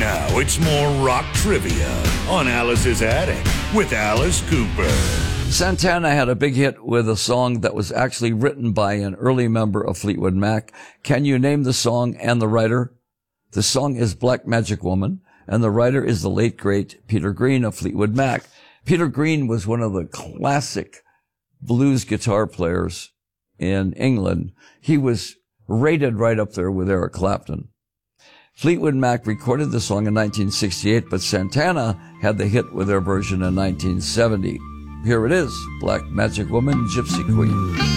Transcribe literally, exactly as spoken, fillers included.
Now it's more rock trivia on Alice's Attic with Alice Cooper. Santana had a big hit with a song that was actually written by an early member of Fleetwood Mac. Can you name the song and the writer? The song is Black Magic Woman, and the writer is the late, great Peter Green of Fleetwood Mac. Peter Green was one of the classic blues guitar players in England. He was rated right up there with Eric Clapton. Fleetwood Mac recorded the song in nineteen sixty-eight, but Santana had the hit with their version in nineteen seventy. Here it is, Black Magic Woman, Gypsy Queen.